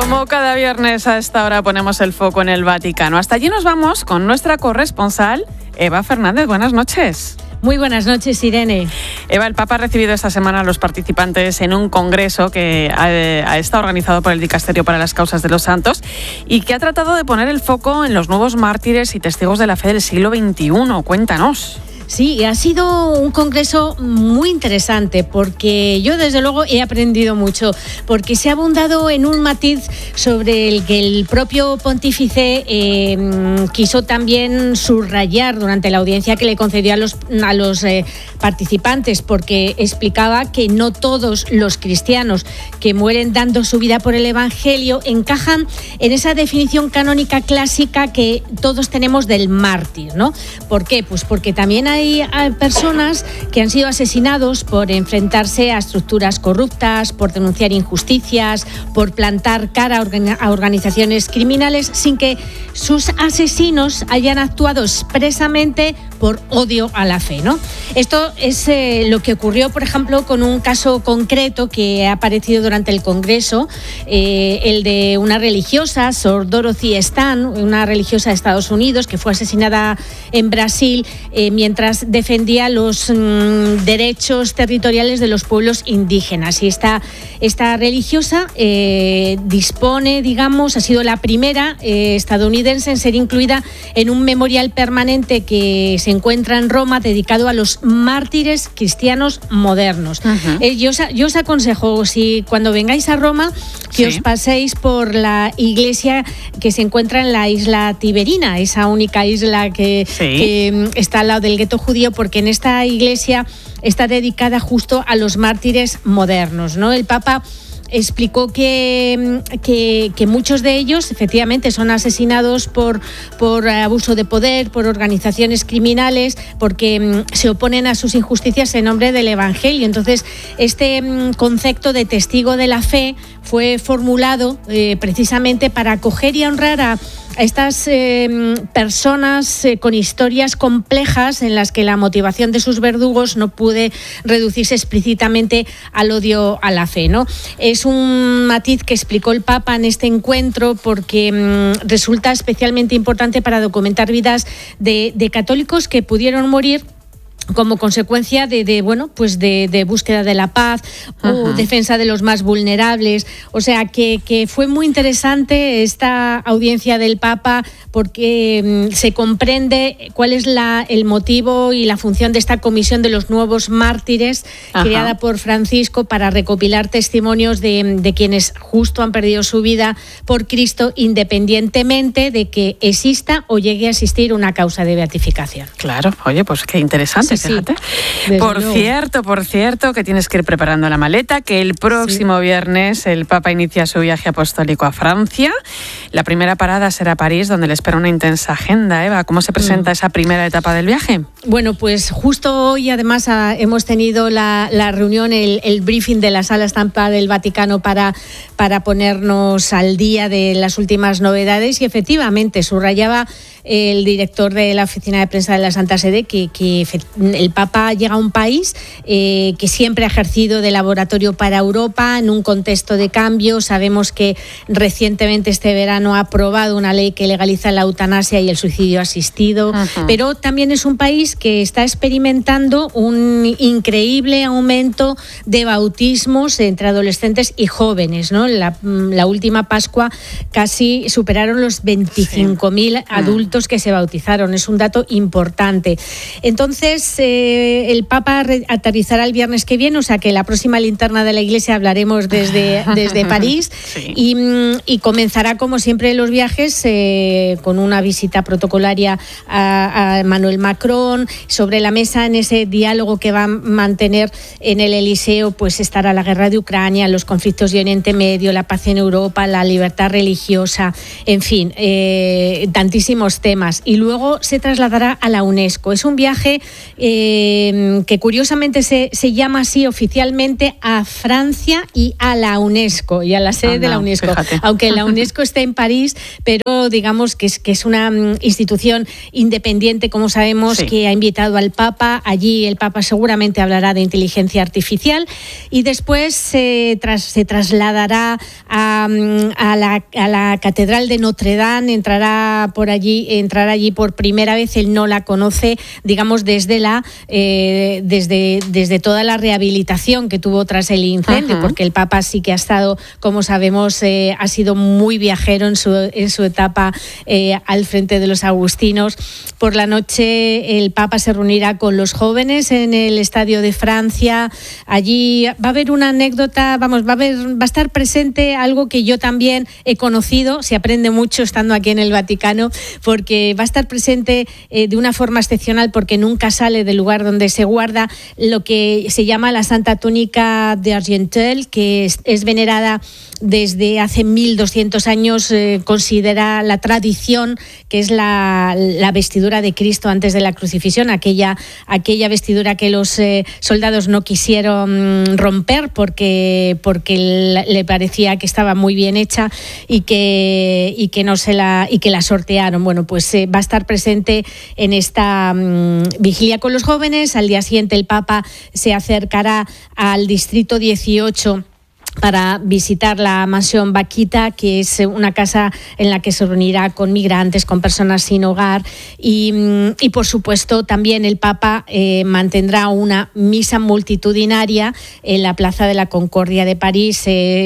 Como cada viernes a esta hora ponemos el foco en el Vaticano. Hasta allí nos vamos con nuestra corresponsal, Eva Fernández. Buenas noches. Muy buenas noches, Irene. Eva, el Papa ha recibido esta semana a los participantes en un congreso que ha estado organizado por el Dicasterio para las Causas de los Santos y que ha tratado de poner el foco en los nuevos mártires y testigos de la fe del siglo XXI. Cuéntanos. Sí, ha sido un congreso muy interesante porque yo desde luego he aprendido mucho, porque se ha abundado en un matiz sobre el que el propio pontífice quiso también subrayar durante la audiencia que le concedió a los participantes, porque explicaba que no todos los cristianos que mueren dando su vida por el Evangelio encajan en esa definición canónica clásica que todos tenemos del mártir, ¿no? ¿Por qué? Pues porque también hay personas que han sido asesinados por enfrentarse a estructuras corruptas, por denunciar injusticias, por plantar cara a organizaciones criminales sin que sus asesinos hayan actuado expresamente por odio a la fe, ¿no? Esto es lo que ocurrió, por ejemplo, con un caso concreto que ha aparecido durante el Congreso, el de una religiosa, Sor Dorothy Stan, una religiosa de Estados Unidos que fue asesinada en Brasil mientras defendía los derechos territoriales de los pueblos indígenas. Y esta religiosa dispone, digamos, ha sido la primera estadounidense en ser incluida en un memorial permanente que se encuentra en Roma dedicado a los mártires cristianos modernos. Yo os aconsejo, si cuando vengáis a Roma, que os paséis por la iglesia que se encuentra en la isla Tiberina, esa única isla que está al lado del gueto judío, porque en esta iglesia está dedicada justo a los mártires modernos, ¿no? El Papa explicó que muchos de ellos efectivamente son asesinados por abuso de poder, por organizaciones criminales, porque se oponen a sus injusticias en nombre del Evangelio. Entonces, este concepto de testigo de la fe fue formulado precisamente para acoger y honrar a estas personas con historias complejas en las que la motivación de sus verdugos no puede reducirse explícitamente al odio a la fe, ¿no? Es un matiz que explicó el Papa en este encuentro porque resulta especialmente importante para documentar vidas de católicos que pudieron morir como consecuencia de búsqueda de la paz o defensa de los más vulnerables. O sea, que fue muy interesante esta audiencia del Papa porque se comprende cuál es el motivo y la función de esta comisión de los nuevos mártires creada por Francisco para recopilar testimonios de quienes justo han perdido su vida por Cristo, independientemente de que exista o llegue a existir una causa de beatificación. Claro, oye, pues qué interesante. Sí, fíjate. Por cierto, que tienes que ir preparando la maleta, que el próximo viernes el Papa inicia su viaje apostólico a Francia. La primera parada será París, donde le espera una intensa agenda. Eva, ¿cómo se presenta esa primera etapa del viaje? Bueno, pues justo hoy además hemos tenido la reunión, el briefing de la Sala Estampa del Vaticano para ponernos al día de las últimas novedades, y efectivamente subrayaba el director de la oficina de prensa de la Santa Sede que el Papa llega a un país que siempre ha ejercido de laboratorio para Europa en un contexto de cambio. Sabemos que recientemente este verano ha aprobado una ley que legaliza la eutanasia y el suicidio asistido, pero también es un país que está experimentando un increíble aumento de bautismos entre adolescentes y jóvenes, ¿no? La última Pascua casi superaron los 25.000 adultos que se bautizaron. Es un dato importante. Entonces, el Papa aterrizará el viernes que viene, o sea que la próxima linterna de la Iglesia hablaremos desde París, y comenzará como siempre los viajes con una visita protocolaria a Emmanuel Macron. Sobre la mesa, en ese diálogo que va a mantener en el Eliseo, pues estará la guerra de Ucrania, los conflictos de Oriente Medio, la paz en Europa, la libertad religiosa, en fin, tantísimos temas. Y luego se trasladará a la UNESCO. Es un viaje que curiosamente se llama así oficialmente, a Francia y a la UNESCO, y a la sede de la UNESCO. Fíjate. Aunque la UNESCO esté en París, pero digamos que es una institución independiente, como sabemos, que ha invitado al Papa. Allí el Papa seguramente hablará de inteligencia artificial, y después se trasladará a a la Catedral de Notre Dame, entrará allí por primera vez. Él no la conoce, digamos, desde toda la rehabilitación que tuvo tras el incendio, porque el Papa sí que ha estado, como sabemos, ha sido muy viajero en su etapa al frente de los agustinos. Por la noche el Papa se reunirá con los jóvenes en el Estadio de Francia. Allí va a haber una anécdota, va a estar presente algo que yo también he conocido, se aprende mucho estando aquí en el Vaticano, porque va a estar presente de una forma excepcional, porque nunca sale del lugar donde se guarda lo que se llama la Santa Túnica de Argentel, que es venerada desde hace 1200 años. Considera la tradición que es la vestidura de Cristo antes de la crucifixión, aquella vestidura que los soldados no quisieron romper porque le parecía que estaba muy bien hecha y que la sortearon. Bueno, pues va a estar presente en esta vigilia con los jóvenes. Al día siguiente el Papa se acercará al distrito 18 para visitar la mansión Vaquita, que es una casa en la que se reunirá con migrantes, con personas sin hogar, y por supuesto también el Papa mantendrá una misa multitudinaria en la Plaza de la Concordia de París.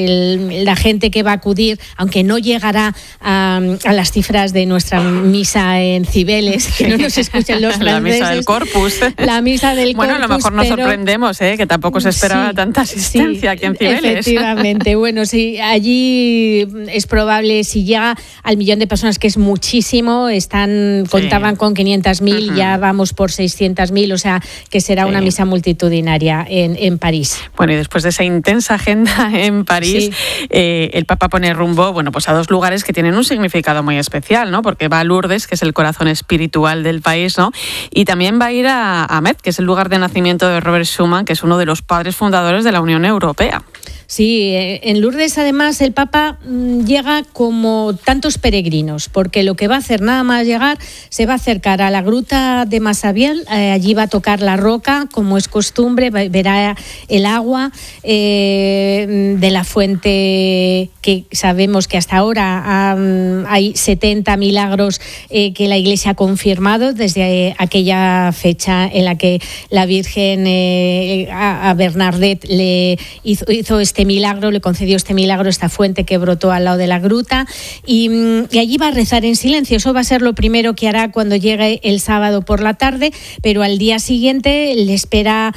La gente que va a acudir, aunque no llegará a las cifras de nuestra misa en Cibeles, que no nos escuchan los franceses. La misa del Corpus. La misa del Corpus. Bueno, a lo mejor nos sorprendemos, que tampoco se esperaba tanta asistencia aquí en Cibeles. Efectivamente, bueno, sí, allí es probable, si llega al 1.000.000 de personas, que es muchísimo, contaban con 500.000, ya vamos por 600.000, o sea que será una misa multitudinaria en París. Bueno, y después de esa intensa agenda en París, el Papa pone rumbo, pues a dos lugares que tienen un significado muy especial, ¿no? Porque va a Lourdes, que es el corazón espiritual del país, ¿no? Y también va a ir a Metz, que es el lugar de nacimiento de Robert Schuman, que es uno de los padres fundadores de la Unión Europea. Sí, en Lourdes además el Papa llega como tantos peregrinos, porque lo que va a hacer nada más llegar, se va a acercar a la gruta de Massabielle, allí va a tocar la roca, como es costumbre, verá el agua de la fuente, que sabemos que hasta ahora hay 70 milagros que la Iglesia ha confirmado desde aquella fecha en la que la Virgen a Bernadette le hizo este milagro, le concedió este milagro, esta fuente que brotó al lado de la gruta, y allí va a rezar en silencio. Eso va a ser lo primero que hará cuando llegue el sábado por la tarde, pero al día siguiente le espera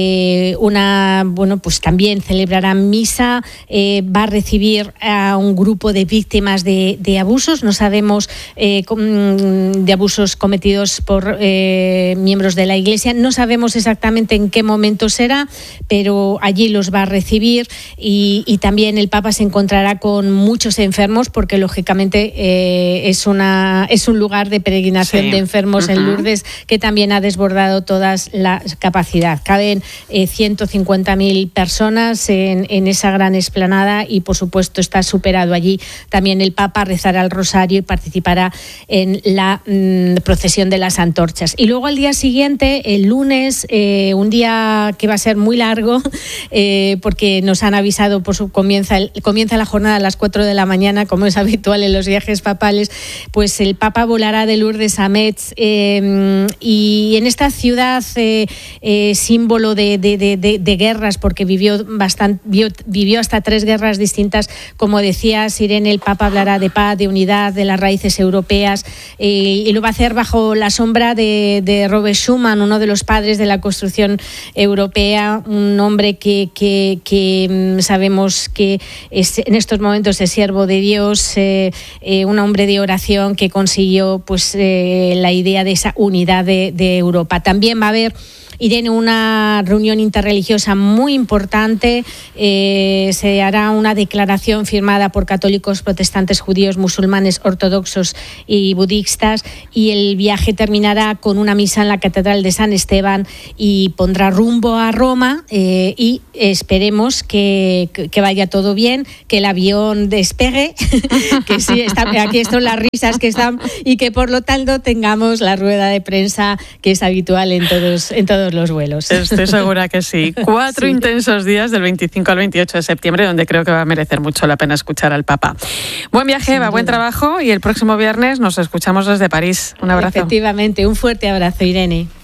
pues también celebrará misa, va a recibir a un grupo de víctimas de abusos, no sabemos, de abusos cometidos por miembros de la Iglesia, no sabemos exactamente en qué momento será, pero allí los va a recibir. Y también el Papa se encontrará con muchos enfermos, porque lógicamente es un lugar de peregrinación de enfermos en Lourdes, que también ha desbordado toda la capacidad. Caben 150.000 personas en esa gran explanada, y por supuesto está superado allí. También el Papa rezará el rosario y participará en la procesión de las antorchas. Y luego al día siguiente, el lunes, un día que va a ser muy largo, porque nos han avisado, comienza la jornada a las 4 de la mañana, como es habitual en los viajes papales, pues el Papa volará de Lourdes a Metz, y en esta ciudad símbolo de guerras, porque vivió hasta 3 guerras distintas, como decías, Irene, el Papa hablará de paz, de unidad, de las raíces europeas, y lo va a hacer bajo la sombra de Robert Schuman, uno de los padres de la construcción europea, un hombre que sabemos que en estos momentos es siervo de Dios, un hombre de oración que consiguió la idea de esa unidad de Europa. También va a haber, Irene, una reunión interreligiosa muy importante. Se hará una declaración firmada por católicos, protestantes, judíos, musulmanes, ortodoxos y budistas, y el viaje terminará con una misa en la Catedral de San Esteban y pondrá rumbo a Roma, y esperemos que vaya todo bien, que el avión despegue, que sí, aquí están las risas que están, y que por lo tanto tengamos la rueda de prensa que es habitual en todos todos los vuelos. Estoy segura que sí. 4 intensos días del 25 al 28 de septiembre, donde creo que va a merecer mucho la pena escuchar al Papa. Buen viaje, Eva, buen trabajo, y el próximo viernes nos escuchamos desde París. Un abrazo. Efectivamente, un fuerte abrazo, Irene.